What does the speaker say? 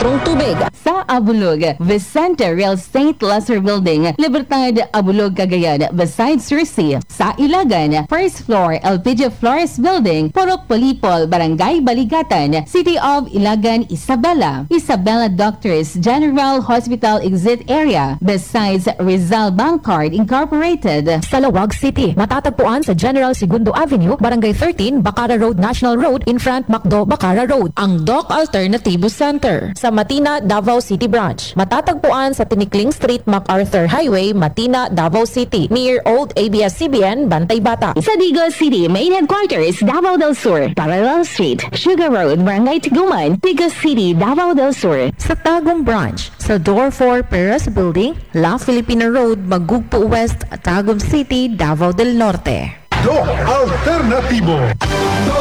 litrong tubig. Sa Abulog, Vicente Real St. Lazar Building, Libertad, Abulog, Cagayan, beside Sursi. Sa Ilagan, first floor, LPG Flores Building, Purok Polipol, Barangay Baligatan, City of Ilagan, Isabela. Isabela Doctors General Hospital Exit Area, besides Rizal Bancard Incorporated. Sa Lawag City, matatagpuan sa General Segundo Avenue, Barangay 13, Bacara Road, National Road, in front Macdo, Bacara Road. Ang Doc Alternativo Center. Sa Matina, Davao City Branch, matatagpuan sa Tinikling Street, MacArthur Highway, Matina, Davao City, near Old ABS-CBN, Bantay Bata. Sa Digos City, Main Headquarters, Davao del Sur, Parallel Street, Sugar Road, Barangay Tiguman, Digos City, Davao del Sur. Sa Tagum Branch, sa Door 4 Perez Building, La Filipina Road, Magugpo West, Tagum City, Davao del Norte. Doc Alternativo.